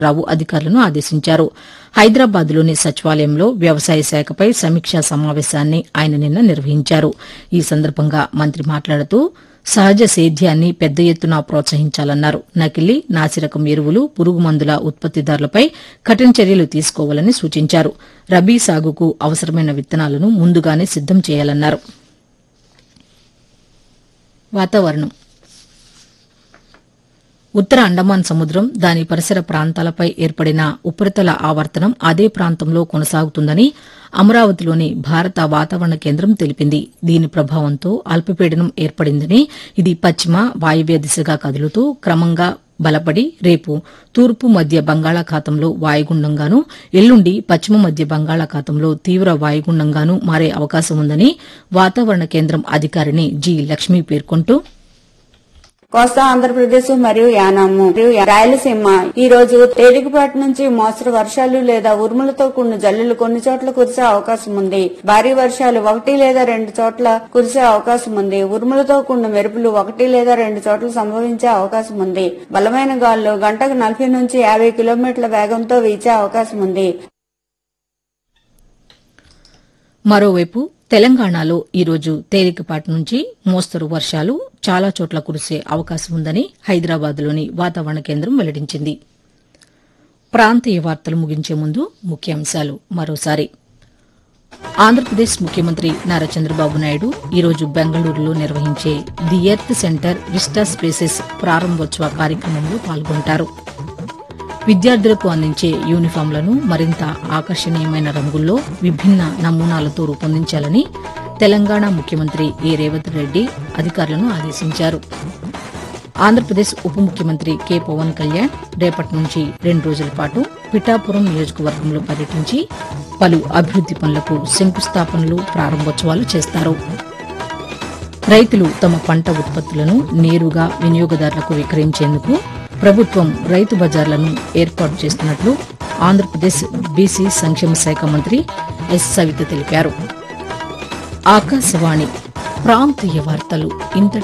రావు అధికారులను ఆదేశించారు. హైదరాబాద్లోని సచివాలయంలో వ్యవసాయ శాఖపై సమీక్షా సమావేశాన్ని ఆయన నిన్న నిర్వహించారు. ఈ సందర్భంగా మంత్రి మాట్లాడుతూ సహజ సేద్యాన్ని పెద్ద ఎత్తున ప్రోత్సహించాలన్నారు. నకిలీ, నాసిరకం ఎరువులు, పురుగుమందుల ఉత్పత్తిదారులపై కఠిన చర్యలు తీసుకోవాలని సూచించారు. రబీ సాగుకు అవసరమైన విత్తనాలను ముందుగానే సిద్దం చేయాలన్నారు. వాతావరణం. ఉత్తర అండమాన్ సముద్రం, దాని పరిసర ప్రాంతాలపై ఏర్పడిన ఉపరితల ఆవర్తనం అదే ప్రాంతంలో కొనసాగుతుందని అమరావతిలోని భారత వాతావరణ కేంద్రం తెలిపింది. దీని ప్రభావంతో అల్పపీడనం ఏర్పడిందని, ఇది పశ్చిమ వాయువ్య దిశగా కదులుతూ క్రమంగా బలపడి రేపు తూర్పు మధ్య బంగాళాఖాతంలో వాయుగుండంగానూ, ఎల్లుండి పశ్చిమ మధ్య బంగాళాఖాతంలో తీవ్ర వాయుగుండంగానూ మారే అవకాశం ఉందని వాతావరణ కేంద్రం అధికారిని జి లక్ష్మి పేర్కొంటూ, కోస్తా ఆంధ్రప్రదేశ్ మరియు యానాము మరియు రాయలసీమ ఈ రోజు తేలికపాటి నుంచి మోస్తరు వర్షాలు లేదా ఉరుములతో కూడిన జల్లులు కొన్ని చోట్ల కురిసే అవకాశం ఉంది. భారీ వర్షాలు 1 లేదా 2 చోట్ల కురిసే అవకాశం ఉంది. ఉరుములతో కూడిన మెరుపులు 1 లేదా 2 చోట్ల సంభవించే అవకాశం ఉంది. బలమైన గాలులు గంటకు 40 నుంచి 50 కిలోమీటర్ల వేగంతో వీచే అవకాశం ఉంది. మరోవైపు తెలంగాణలో ఈరోజు తేలికపాటి నుంచి మోస్తరు వర్షాలు చాలా చోట్ల కురిసే అవకాశం ఉందని హైదరాబాద్లోని వాతావరణ కేంద్రం వెల్లడించింది. ప్రాంతీయ వార్తలు ముగించే ముందు ముఖ్యాంశాలు మరోసారి. ఆంధ్రప్రదేశ్ ముఖ్యమంత్రి నారా చంద్రబాబు నాయుడు ఈరోజు బెంగళూరులో నిర్వహించే the earth centre vista spaces ప్రారంభోత్సవ కార్యక్రమంలో పాల్గొంటారు. విద్యార్థులకు అందించే యూనిఫాంలను మరింత ఆకర్షణీయమైన రంగుల్లో విభిన్న నమూనాలతో రూపొందించాలని తెలంగాణ ముఖ్యమంత్రి ఏ రేవంత్ రెడ్డి అధికారులను ఆదేశించారు. ఆంధ్రప్రదేశ్ ఉప ముఖ్యమంత్రి కె పవన్ కళ్యాణ్ రేపటి నుంచి 2 రోజుల పాటు పిఠాపురం నియోజకవర్గంలో పర్యటించి పలు అభివృద్ది పనులకు శంకుస్థాపనలు, ప్రారంభోత్సవాలు చేస్తారు. రైతులు తమ పంట ఉత్పత్తులను నేరుగా వినియోగదారులకు విక్రయించేందుకు ప్రభుత్వం రైతు బజార్లను ఏర్పాటు చేస్తున్నట్లు ఆంధ్రప్రదేశ్ బీసీ సంక్షేమ శాఖ మంత్రి ఎస్ సవిత తెలిపారు. ఆకాశవాణి ప్రాంతీయ వార్తలు ఇంతటితో